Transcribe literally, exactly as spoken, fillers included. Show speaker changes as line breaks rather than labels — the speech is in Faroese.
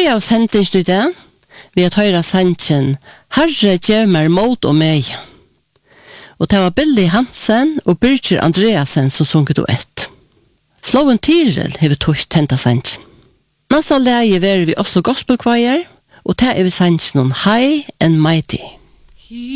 Börja av sendingen i det, vi har høyre sannsjen Herre gjev meg mot og meg. Og det var Billy Hansen og Birger Andreasen som sunget og ett. Flowen Tyrell har tøtt tenta sannsjen. Nasta leie var vi Oslo Gospel Choir, og det er vi sannsjen om High and Mighty.